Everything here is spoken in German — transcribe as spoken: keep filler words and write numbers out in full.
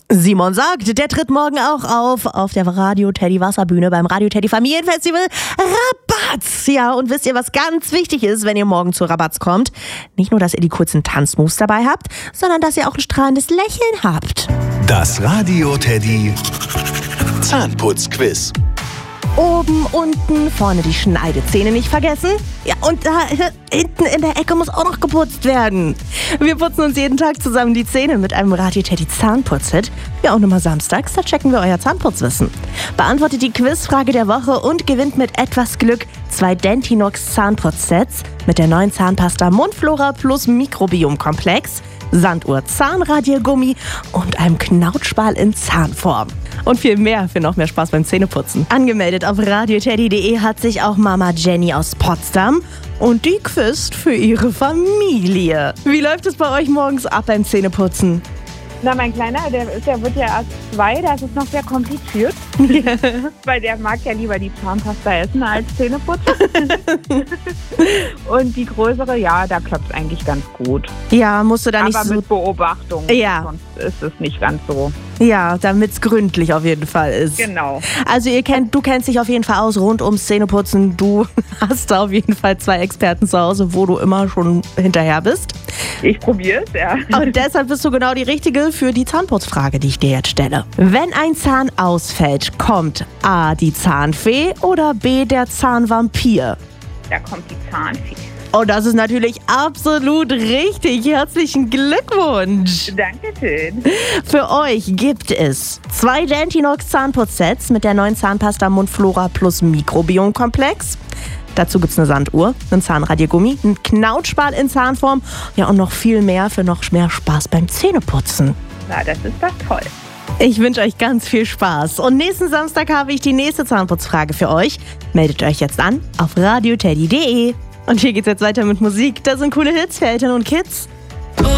Simon sagt, der tritt morgen auch auf auf der Radio Teddy Wasserbühne beim Radio Teddy Familienfestival Rabatz. Ja, und wisst ihr, was ganz wichtig ist, wenn ihr morgen zu Rabatz kommt? Nicht nur, dass ihr die kurzen Tanzmoves dabei habt, sondern dass ihr auch ein strahlendes Lächeln habt. Das Radio Teddy Zahnputzquiz. Oben, unten, vorne die Schneidezähne nicht vergessen. Ja, und da hinten in der Ecke muss auch noch geputzt werden. Wir putzen uns jeden Tag zusammen die Zähne mit einem Radio Teddy Zahnputzhit. Ja, und immer samstags, da checken wir euer Zahnputzwissen. Beantwortet die Quizfrage der Woche und gewinnt mit etwas Glück zwei Dentinox Zahnputzsets mit der neuen Zahnpasta Mundflora plus Mikrobiomkomplex, Sanduhr Zahnradiergummi und einem Knautschbal in Zahnform. Und viel mehr für noch mehr Spaß beim Zähneputzen. Angemeldet auf radioteddy punkt de hat sich auch Mama Jenny aus Potsdam und die quizt für ihre Familie. Wie läuft es bei euch morgens ab beim Zähneputzen? Na, mein Kleiner, der, ist, der wird ja erst zwei, das ist noch sehr kompliziert. Weil der mag ja lieber die Zahnpasta essen als Zähne putzen. Und die größere, ja, da klappt es eigentlich ganz gut. Ja, musst du da nicht Aber so... mit Beobachtung, ja. Sonst ist es nicht ganz so. Ja, damit es gründlich auf jeden Fall ist. Genau. Also ihr kennt, du kennst dich auf jeden Fall aus rund ums Zähneputzen. Du hast da auf jeden Fall zwei Experten zu Hause, wo du immer schon hinterher bist. Ich probiere es, ja. Und deshalb bist du genau die Richtige für die Zahnputzfrage, die ich dir jetzt stelle. Wenn ein Zahn ausfällt, kommt A, die Zahnfee oder B, der Zahnvampir? Da kommt die Zahnfee. Und das ist natürlich absolut richtig. Herzlichen Glückwunsch. Dankeschön. Für euch gibt es zwei Dentinox Zahnputzsets mit der neuen Zahnpasta Mundflora plus Mikrobiomkomplex. Dazu gibt es eine Sanduhr, einen Zahnradiergummi, einen Knautschbal in Zahnform, ja, und noch viel mehr für noch mehr Spaß beim Zähneputzen. Na, das ist doch toll. Ich wünsche euch ganz viel Spaß. Und nächsten Samstag habe ich die nächste Zahnputzfrage für euch. Meldet euch jetzt an auf radioteddy punkt de. Und hier geht's jetzt weiter mit Musik. Da sind coole Hits für Eltern und Kids.